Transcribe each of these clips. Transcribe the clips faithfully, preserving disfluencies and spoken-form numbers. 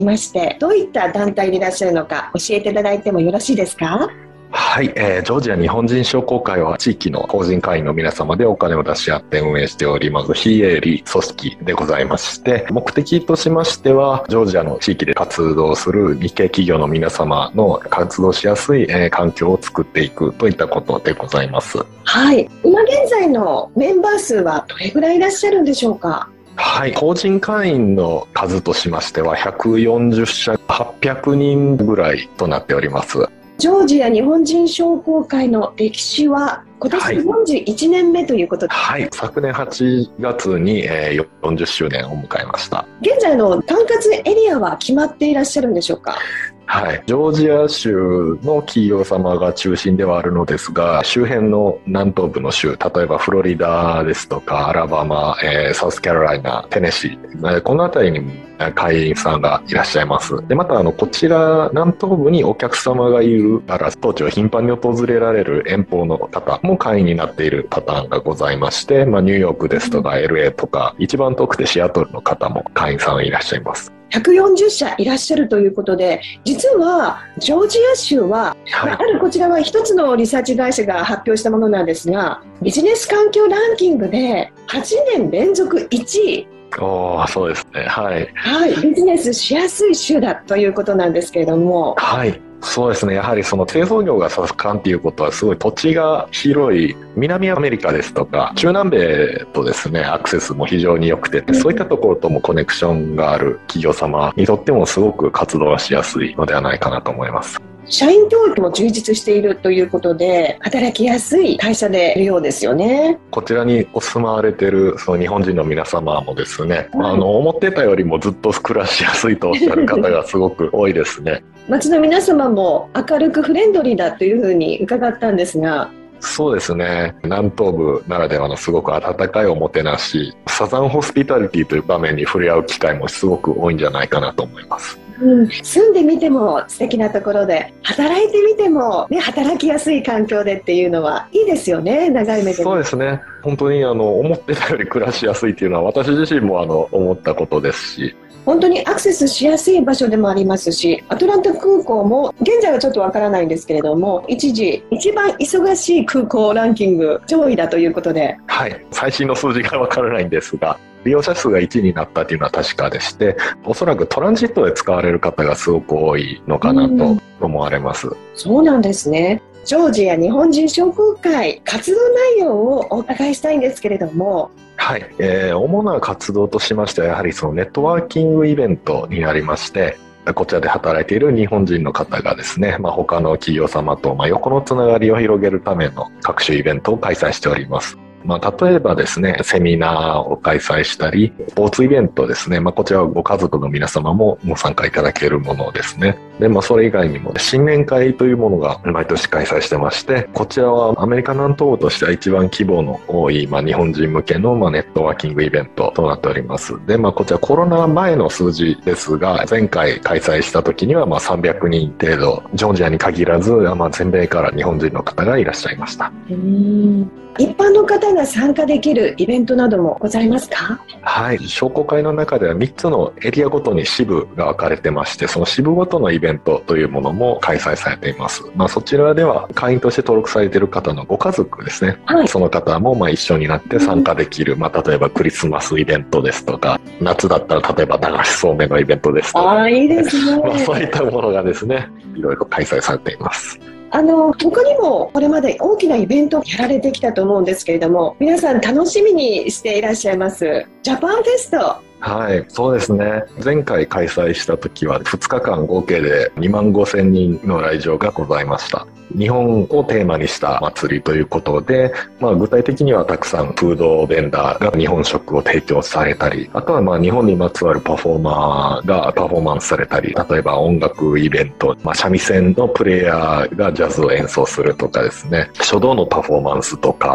まして、どういった団体でいらっしゃるのか教えていただいてもよろしいですか？ はい、えー、ジョージア日本人商工会は地域の法人会員の皆様でお金を出し合って運営しております非営利組織でございまして、目的としましてはジョージアの地域で活動する日系企業の皆様の活動しやすい、えー、環境を作っていくといったことでございます。 はい、今現在のメンバー数はどれぐらいいらっしゃるんでしょうか？ はい、法人会員の数としましてはひゃくよんじゅっしゃはっぴゃくにんぐらいとなっております。 ジョージア日本人商工会の歴史は今年よんじゅういちねんめということで、 はい、はい、昨年はちがつによんじゅっしゅうねんを迎えました。 現在の管轄エリアは決まっていらっしゃるんでしょうか？ はい、ジョージア州の企業様が中心ではあるのですが、周辺の南東部の州、例えばフロリダですとかアラバマ、えー、サウスカロライナ、テネシー、この辺りにも会員さんがいらっしゃいます。でまたあのこちら南東部にお客様がいるから当地を頻繁に訪れられる遠方の方も会員になっているパターンがございまして、まあ、ニューヨークですとか エルエー とか一番遠くてシアトルの方も会員さんはいらっしゃいます。 ひゃくよんじゅっしゃいらっしゃるということで、実はジョージア州は、はい、あるこちらは一つのリサーチ会社が発表したものなんですが、ビジネス環境ランキングではちねん連続いちい。 おー、そうですね。はい、 はい、ビジネスしやすい州だということなんですけれども、 はい、そうですね。やはりその製造業が盛んっていうことはすごい土地が広い南アメリカですとか中南米とですねアクセスも非常に良くて、そういったところともコネクションがある企業様にとってもすごく活動がしやすいのではないかなと思います。 社員教育も充実しているということで働きやすい会社でいるようですよね。 こちらにお住まわれているその日本人の皆様もですね、はい、あの思ってたよりもずっと暮らしやすいとおっしゃる方がすごく多いですね。 街の皆様も明るくフレンドリーだというふうに伺ったんですが。 そうですね、南東部ならではのすごく温かいおもてなし、サザンホスピタリティという場面に触れ合う機会もすごく多いんじゃないかなと思います。 うん、住んでみても素敵なところで働いてみても、ね、働きやすい環境でっていうのはいいですよね、長い目で。 そうですね、本当にあの思ってたより暮らしやすいっていうのは私自身もあの思ったことですし、 本当にアクセスしやすい場所でもありますし、アトランタ空港も現在はちょっとわからないんですけれども、一時一番忙しい空港ランキング上位だということで、 はい、最新の数字がわからないんですが利用者数がいちになったというのは確かでして、おそらくトランジットで使われる方がすごく多いのかなと思われます。 そうなんですね。ジョージア日本人商工会活動内容をお伺いしたいんですけれども。 はい、えー、主な活動としましてはやはりそのネットワーキングイベントになりまして、こちらで働いている日本人の方がですね、まあ、他の企業様とまあ横のつながりを広げるための各種イベントを開催しております。まあ、例えばですね、セミナーを開催したり、スポーツイベントですね、まあ、こちらはご家族の皆様もご参加いただけるものですね。で、まあ、それ以外にも新年会というものが毎年開催してまして、こちらはアメリカ南東部としては一番規模の多い、まあ、日本人向けのまあネットワーキングイベントとなっております。で、まあ、こちらコロナ前の数字ですが、前回開催した時にはまあさんびゃくにん程度、ジョージアに限らず、まあ、全米から日本人の方がいらっしゃいました。 うーん、一般の方が参加できるイベントなどもございますか？ はい、商工会の中ではみっつのエリアごとに支部が分かれてまして、その支部ごとのイベントというものも開催されています。まあ、そちらでは会員として登録されている方のご家族ですね、はい、その方もまあ一緒になって参加できる、うん、まあ、例えばクリスマスイベントですとか、夏だったら例えば流しそうめんのイベントですとか、 あ、いいですね。 まあ、そういったものがですね、いろいろ開催されています。 あの他にもこれまで大きなイベントをやられてきたと思うんですけれども、皆さん楽しみにしていらっしゃいますジャパンフェスト。 はい、そうですね。前回開催した時はふつかかん合計でにまんごせんにんの来場がございました。日本をテーマにした祭りということで、まあ、具体的にはたくさんフードベンダーが日本食を提供されたり、あとはまあ日本にまつわるパフォーマーがパフォーマンスされたり、例えば音楽イベント、まあ、三味線のプレイヤーがジャズを演奏するとかですね、書道のパフォーマンスとか、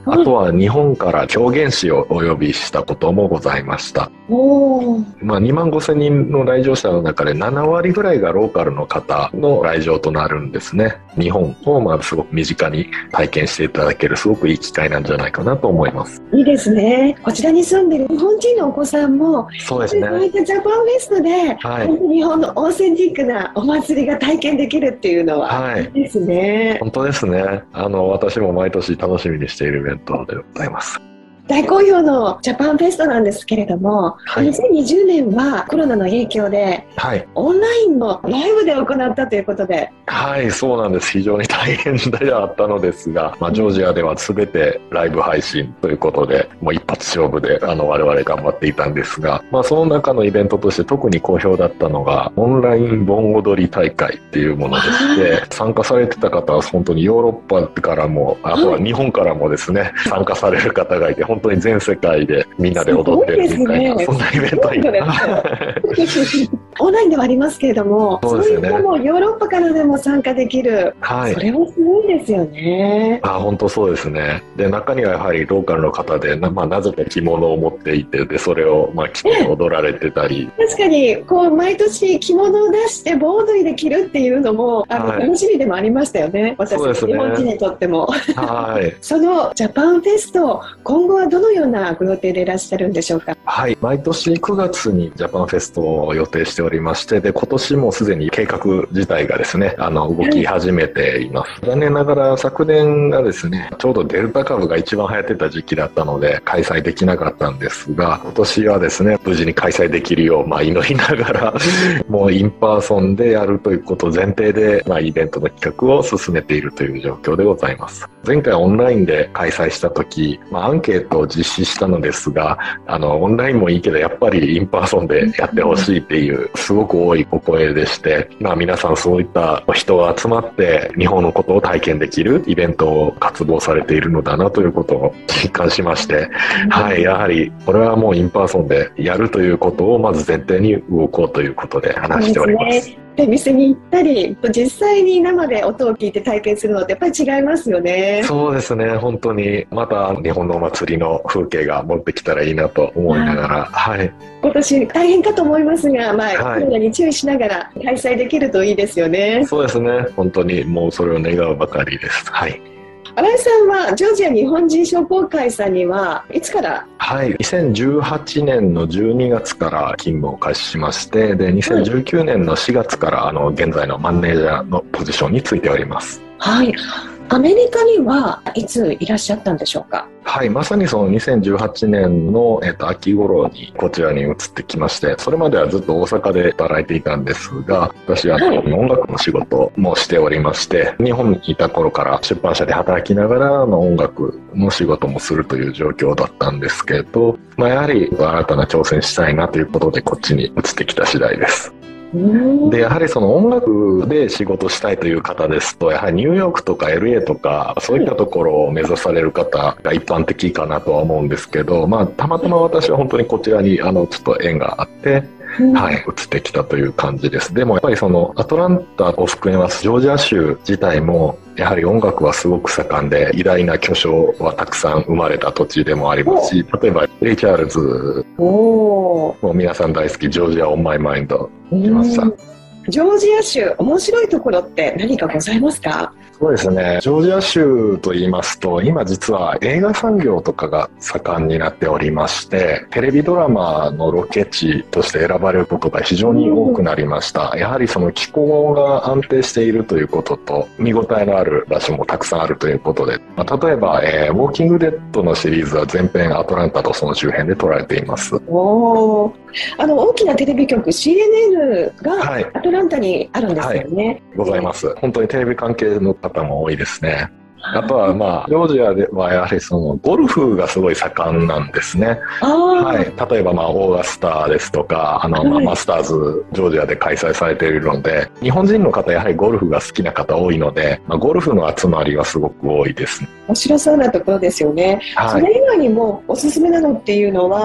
あとは日本から狂言師をお呼びしたこともございました。 おー。 まあ、にまんごせんにんの来場者の中でななわりぐらいがローカルの方の来場となるんですね。日本をまあすごく身近に体験していただけるすごくいい機会なんじゃないかなと思います。 いいですね。こちらに住んでいる日本人のお子さんも、 そうですね。 こういったジャパンフェストで、はい、日本のオーセンティックなお祭りが体験できるっていうのは、はい、いいですね。 本当ですね。あの、私も毎年楽しみにしているイベントでございます。 大好評のジャパンフェストなんですけれども、はい、にせんにじゅうねんはコロナの影響で、はい、オンラインのライブで行ったということで。 はい、そうなんです。非常に大変ではあったのですが、まあ、ジョージアでは全てライブ配信ということで、もう一発勝負であの我々頑張っていたんですが、まあ、その中のイベントとして特に好評だったのが、オンライン盆踊り大会っていうものでして、参加されてた方は本当にヨーロッパからも、あとは日本からもですね、参加される方がいて、本当に全世界でみんなで踊ってるみたいな、ね、そんなイベントにオンラインではありますけれども、そうですね、そういうのもヨーロッパからでも参加できる、はい、それもすごいですよね。 あ、本当そうですね。で、中にはやはりローカルの方で な,、まあ、なぜか着物を持っていて、でそれをまあ着て踊られてたり、 確かにこう毎年着物を出して盆踊りで着るっていうのもあの、はい、楽しみでもありましたよね、私たち、ね、日本人にとっても。はい、そのジャパンフェスト、今後はどのようなご予定でいらっしゃるんでしょうか。 はい、毎年くがつにジャパンフェストを予定しておりまして、で今年もすでに計画自体がですね、あの動き始めています。はい、残念ながら昨年がですね、ちょうどデルタ株が一番流行ってた時期だったので開催できなかったんですが、今年はですね、無事に開催できるよう、まあ、祈りながらもうインパーソンでやるということを前提で、まあ、イベントの企画を進めているという状況でございます。前回オンラインで開催した時、まあ、アンケートを実施したのですが、あのオンラインもいいけどやっぱりインパーソンでやってほしいっていうすごく多いお声でして、まあ、皆さんそういった人が集まって日本のことを体験できるイベントを渇望されているのだなということを実感しまして、はい、やはりこれはもうインパーソンでやるということをまず前提に動こうということで話しております。 で、店に行ったり実際に生で音を聞いて体験するのってやっぱり違いますよね。 そうですね、本当にまた日本のお祭りの風景が持ってきたらいいなと思いながら、はい、 今年大変かと思いますが、まあ、はい、コロナに注意しながら開催できるといいですよね。 そうですね、本当にもうそれを願うばかりです。はい。 新井さんはジョージア日本人商工会さんにはいつから？ はい、にせんじゅうはちねんのじゅうにがつから勤務を開始しまして、でにせんじゅうきゅうねんのしがつからあの現在のマネージャーのポジションについております。 はい、アメリカにはいついらっしゃったんでしょうか？ はい、まさにそのにせんじゅうはちねんの、えっと、秋頃にこちらに移ってきまして、それまではずっと大阪で働いていたんですが、私は音楽の仕事もしておりまして、日本にいた頃から出版社で働きながらの音楽の仕事もするという状況だったんですけど、まあ、やはり新たな挑戦したいなということでこっちに移ってきた次第です。でやはりその音楽で仕事したいという方ですと、やはりニューヨークとか エルエー とかそういったところを目指される方が一般的かなとは思うんですけど、まあ、たまたま私は本当にこちらにあのちょっと縁があって、はい、移ってきたという感じです。でもやっぱりそのアトランタを含めますジョージア州自体もやはり音楽はすごく盛んで、偉大な巨匠はたくさん生まれた土地でもありますし、例えばレイ・チャールズ、もう皆さん大好きジョージア・オン・マイ・マインド来ました。 ジョージア州面白いところって何かございますか？ そうですね、ジョージア州と言いますと今実は映画産業とかが盛んになっておりまして、テレビドラマのロケ地として選ばれることが非常に多くなりました。やはりその気候が安定しているということと見応えのある場所もたくさんあるということで、まあ、例えば、えー、ウォーキングデッドのシリーズは全編アトランタとその周辺で撮られています。 おー、あの大きなテレビ局 シーエヌエヌ がアトランタにあるんですよね。はいはい、 ございます。本当にテレビ関係の方も多いですね。あとはまあジョージアではやはりそのゴルフがすごい盛んなんですね。はい、例えばまあオーガスタですとかあのまあマスターズジョージアで開催されているので、日本人の方やはりゴルフが好きな方多いので、まあ、ゴルフの集まりはすごく多いですね。 面白そうなところですよね。はい、それ以外にもおすすめなのっていうのは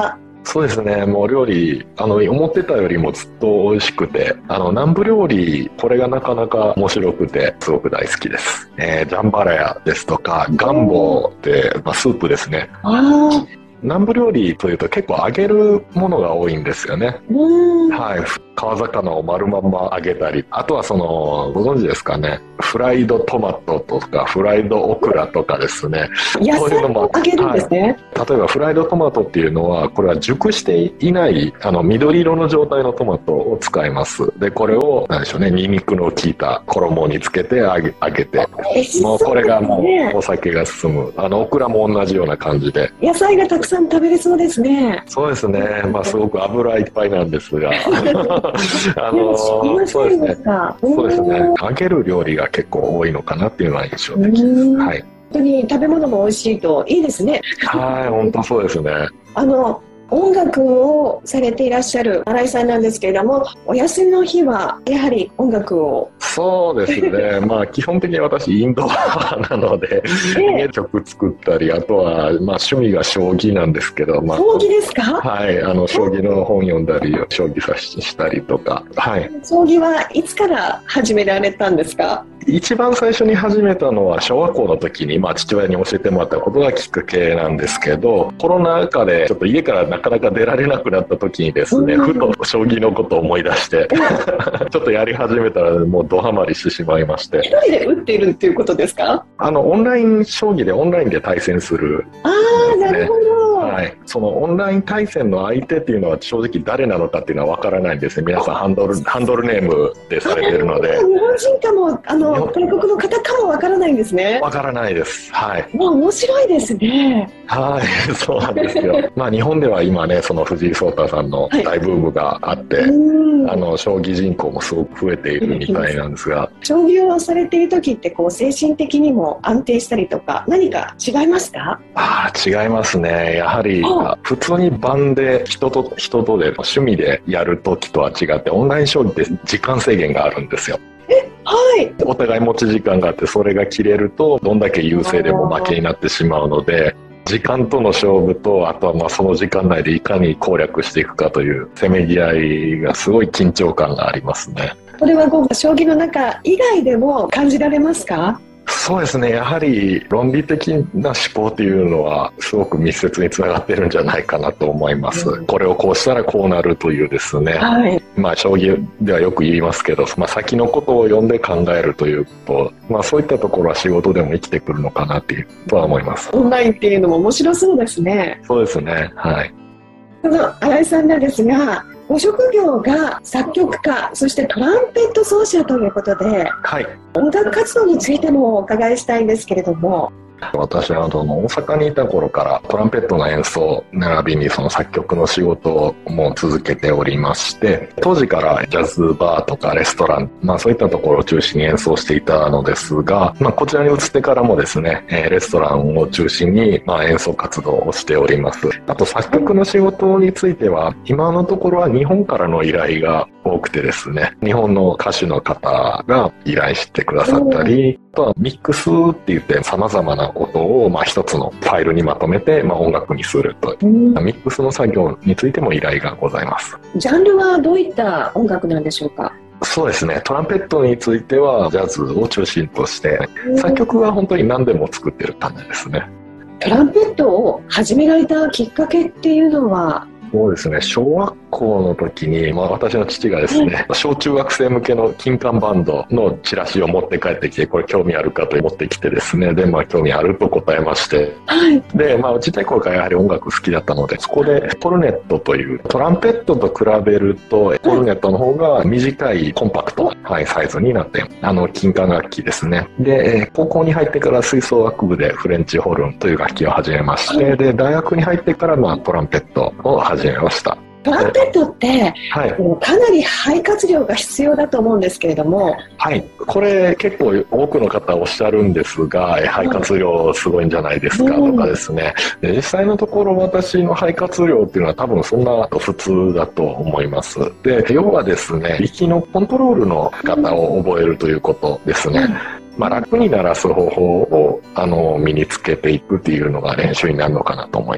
そうですね。もう料理、あの、思ってたよりもずっと美味しくて、あの、南部料理、これがなかなか面白くて、すごく大好きです。えー、ジャンバラヤですとか、ガンボって、まあ、スープですね。 ああ。 南部料理というと結構揚げるものが多いんですよね。はい。川魚を丸まんま揚げたり、あとはその、ご存知ですかね、フライドトマトとか、フライドオクラとかですね。 野菜を揚げるんですね。 はい、例えばフライドトマトっていうのは、これは熟していない、あの、緑色の状態のトマトを使います。で、これを、なんでしょうね、ニンニクの効いた衣につけて揚げ、揚げて、もうこれがもうお酒が進む。あの、オクラも同じような感じで。 野菜がたくさん食べれそうですね。 そうですね。まあ、すごく油いっぱいなんですが。あのー、そうですね。そうですね。揚げる料理が結構多いのかなっていうのは印象的です。はい。 本当に食べ物も美味しいといいですね。 はい、本当そうですね。 あの音楽をされていらっしゃる新井さんなんですけれども、お休みの日はやはり音楽を。 そうですね。まあ基本的に私インドアなので、ええ、曲作ったり、あとはまあ趣味が将棋なんですけど、まあ、 将棋ですか？ はい、あの将棋の本読んだり、将棋指ししたりとか。はい。 将棋はいつから始められたんですか？ 一番最初に始めたのは小学校の時に、まあ、父親に教えてもらったことがきっかけなんですけど、コロナ禍でちょっと家からなかなか出られなくなった時にですね、ふと将棋のことを思い出してちょっとやり始めたらもうドハマりしてしまいまして。 一人で打っているっていうことですか？ あのオンライン将棋でオンラインで対戦する、ね、 ああ、なるほど。 はい、そのオンライン対戦の相手っていうのは正直誰なのかっていうのは分からないんですね。皆さんハンドルハンドルネームでされてるので、 日本人かもあの外国の方かも分からないんですね。 分からないです。はい。 もう面白いですね。 はい、そうなんですよ。まあ日本では今ね、その藤井聡太さんの大ブームがあって、はい、あの将棋人口もすごく増えているみたいなんですが、 将棋をされている時ってこう精神的にも安定したりとか何か違いますか？ ああ、違いますね。やはり普通に盤で人と人とで趣味でやる時とは違って、オンライン将棋って時間制限があるんですよ。 はい、 お互い持ち時間があって、それが切れるとどんだけ優勢でも負けになってしまうので、時間との勝負と、あとはまあその時間内でいかに攻略していくかというせめぎ合いがすごい緊張感がありますね。 これはこう将棋の中以外でも感じられますか？ そうですね。やはり論理的な思考というのはすごく密接につながってるんじゃないかなと思います。うん、これをこうしたらこうなるというですね。はい、まあ将棋ではよく言いますけど、まあ、先のことを読んで考えるということ、まあそういったところは仕事でも生きてくるのかなっていうとは思います。 オンラインっていうのも面白そうですね。 そうですね。はい。 その新井さんなんですが、ご職業が作曲家、そしてトランペット奏者ということで、はい、音楽活動についてもお伺いしたいんですけれども。 私はあの大阪にいた頃からトランペットの演奏並びにその作曲の仕事をもう続けておりまして、当時からジャズバーとかレストラン、まあそういったところを中心に演奏していたのですが、まあこちらに移ってからもですね、レストランを中心にまあ演奏活動をしております。あと作曲の仕事については今のところは日本からの依頼が多くてですね、日本の歌手の方が依頼してくださったり、あとはミックスって言って様々な音をまあ一つのファイルにまとめてまあ音楽にすると、うん、ミックスの作業についても依頼がございます。 ジャンルはどういった音楽なんでしょうか？ そうですね、トランペットについてはジャズを中心として、作曲は本当に何でも作ってる感じですね。 トランペットを始められたきっかけっていうのは？ そうですね、小学校の時に、まあ、私の父がですね、うん、小中学生向けの金管バンドのチラシを持って帰ってきて、これ興味あるかと持ってきてですね、で、まあ、興味あると答えまして、はい、で、まあ、ちっちゃい頃からやはり音楽好きだったので、そこでコルネットという、トランペットと比べると、コルネットの方が短いコンパクトな、はい、サイズになって、あの、金管楽器ですね。で、高校に入ってから吹奏楽部でフレンチホルンという楽器を始めまして、で、大学に入ってから、まあ、トランペットを始めました。 トランペットって、はい、かなり肺活量が必要だと思うんですけれども。 はい、これ結構多くの方おっしゃるんですが、肺活量すごいんじゃないですかとかですね、うん、で実際のところ私の肺活量っていうのは多分そんな普通だと思います。で、要はですね、息のコントロールの方を覚えるということですね。うんまあ、楽に鳴らす方法をあの身につけていくっていうのが練習になるのかなと思います。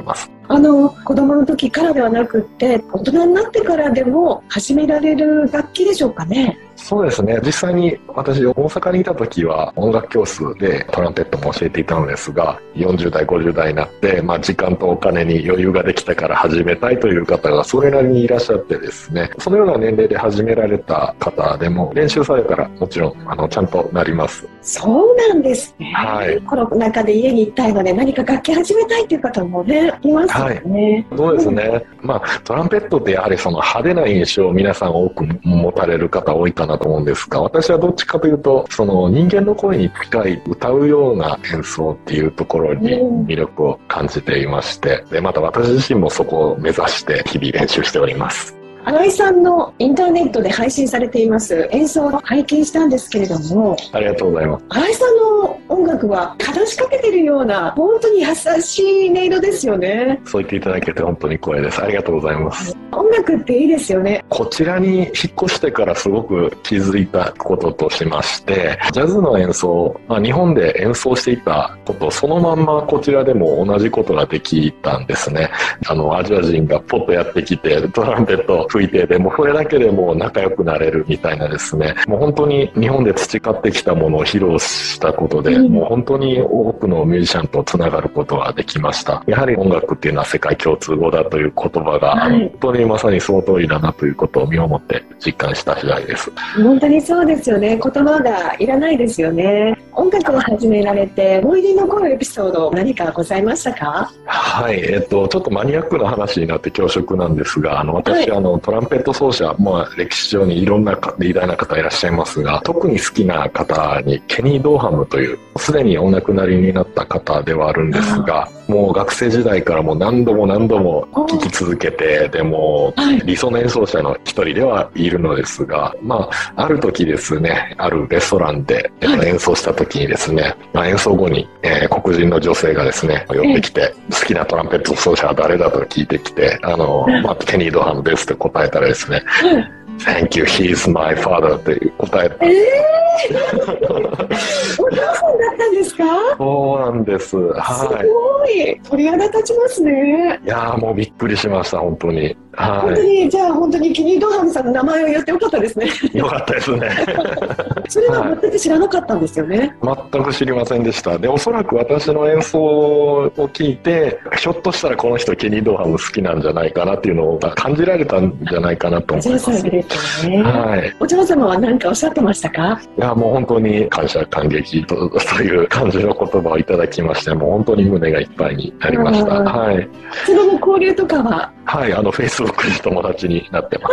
あの子供の時からではなくって大人になってからでも始められる楽器でしょうかね。 そうですね。実際に私大阪にいた時は音楽教室でトランペットも教えていたのですが、よんじゅう代ごじゅう代になって、まあ、時間とお金に余裕ができたから始めたいという方がそれなりにいらっしゃってですね、そのような年齢で始められた方でも練習されたらもちろんあのちゃんとなります。 そうなんですね、 はい、 コロナ禍で家にいたいので何か楽器始めたいという方もねいますよね。 はい、そうですね、うん、まあ、トランペットってやはりその派手な印象を皆さん多く持たれる方多いかなと思うんですが、私はどっちかというとその人間の声に近い歌うような演奏っていうところに魅力を感じていまして、でまた私自身もそこを目指して日々練習しております。 新井さんのインターネットで配信されています演奏を拝見したんですけれども、 ありがとうございます。 新井さんの音楽は話しかけてるような本当に優しい音色ですよね。 そう言っていただけて本当に光栄です。ありがとうございます。 音楽っていいですよね。 こちらに引っ越してからすごく気づいたこととしまして、ジャズの演奏、まあ、日本で演奏していたことそのまんまこちらでも同じことができたんですね。あのアジア人がポッとやってきてトランペット吹いて、でもそれだけでもう仲良くなれるみたいなですね、もう本当に日本で培ってきたものを披露したことで、うん、もう本当に多くのミュージシャンとつながることができました。やはり音楽っていうのは世界共通語だという言葉が、はい、本当にまさにその通りだなということを身をもって実感した次第です。 本当にそうですよね。言葉がいらないですよね。音楽を始められて思い出に残るエピソード何かございましたか？ はい、えっとちょっとマニアックな話になって恐縮なんですが、あの私、はい、あのトランペット奏者、まあ、歴史上にいろんな偉大な方いらっしゃいますが、特に好きな方にケニー・ドーハムというすでにお亡くなりになった方ではあるんですが、もう学生時代からもう何度も何度も聴き続けて、でも理想の演奏者の一人ではいるのですが、まあ、ある時ですね、あるレストランで演奏した時にですね、まあ、演奏後に、えー、黒人の女性がですね寄ってきて、好きなトランペット奏者は誰だと聞いてきて、あの、まあ、ケニー・ドーハムですって答えたらですね、Thank you, he's my father って答えた。えー、お父さんだったんですか？ そうなんです。はい。 すごい。鳥肌立ちますね。 いやーもうびっくりしました、本当に。はい。 本当に、じゃあ本当にケニー・ドーハムさんの名前を言ってよかったですね。 よかったですね。 それは全く知らなかったんですよね。 はい、全く知りませんでした。で、おそらく私の演奏を聞いて、ひょっとしたらこの人ケニー・ドーハム好きなんじゃないかなっていうのを感じられたんじゃないかなと思います。ね、はい、 お嬢様は何かおっしゃってましたか？ いやもう本当に感謝感激 と, という感じの言葉をいただきまして、もう本当に胸がいっぱいになりました。はい、 その後交流とかは？ はい、あのフェイスブックで友達になってます。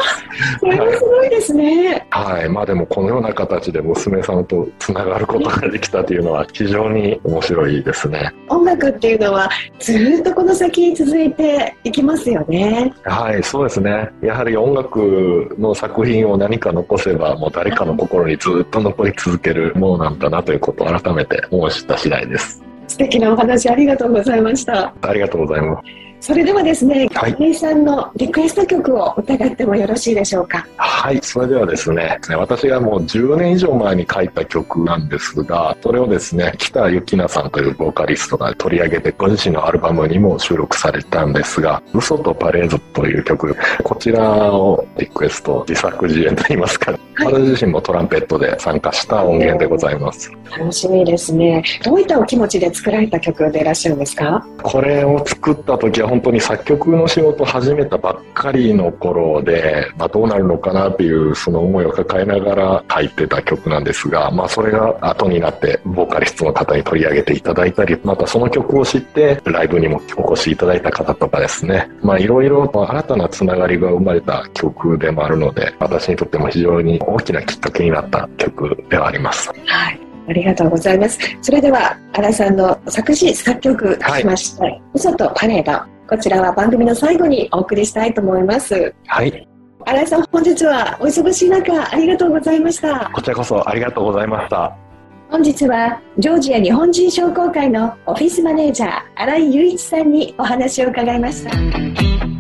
それもすごいですね。 はい、はい、まあでもこのような形で娘さんとつながることができたというのは非常に面白いですね。 音楽っていうのはずっとこの先に続いていきますよね。 はい、そうですね。やはり音楽の作品を何か残せばもう誰かの心にずっと残り続けるものなんだなということを改めて思い知った次第です。 素敵なお話ありがとうございました。 ありがとうございます。 それではですね、 はい、 新井さんのリクエスト曲を伺ってもよろしいでしょうか？ はい、それではですね、私がもうじゅうねん以上前に書いた曲なんですが、それをですね、北由紀奈さんというボーカリストが取り上げてご自身のアルバムにも収録されたんですが、嘘とパレードという曲、こちらをリクエスト、自作自演といいますか、はい、私自身もトランペットで参加した音源でございます。 楽しみですね。どういったお気持ちで作られた曲でいらっしゃるんですか？ これを作った時は本当に作曲の仕事を始めたばっかりの頃で、まあ、どうなるのかなっていうその思いを抱えながら書いてた曲なんですが、まあ、それが後になってボーカリストの方に取り上げていただいたり、またその曲を知ってライブにもお越しいただいた方とかですね、まあいろいろ新たなつながりが生まれた曲でもあるので、私にとっても非常に大きなきっかけになった曲ではあります。 はい、ありがとうございます。それでは新井さんの作詞作曲しました、はい、嘘とパレード、こちらは番組の最後にお送りしたいと思います。 はい、 新井さん、本日はお忙しい中ありがとうございました。 こちらこそありがとうございました。 本日はジョージア日本人商工会のオフィスマネージャー新井雄一さんにお話を伺いました。